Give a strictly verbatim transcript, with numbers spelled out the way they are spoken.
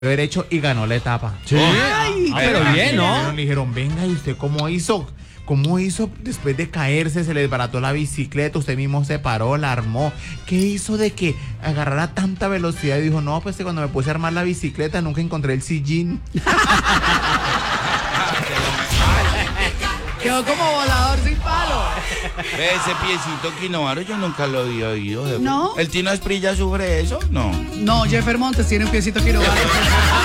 derecho y ganó la etapa. Sí. Ay, ah, pero bien, ¿no? Le dijeron, venga, ¿y usted cómo hizo? ¿Cómo hizo después de caerse? Se le desbarató la bicicleta, usted mismo se paró, la armó. ¿Qué hizo de que agarrara tanta velocidad? Y dijo, no, pues que cuando me puse a armar la bicicleta nunca encontré el sillín. Quedó como volador sin palo. Ve ese piecito quinovaro, yo nunca lo había oído. Jefe. ¿No? ¿El Tino Asprilla sufre eso? No. No, Jeffer Montes tiene un piecito quinovaro.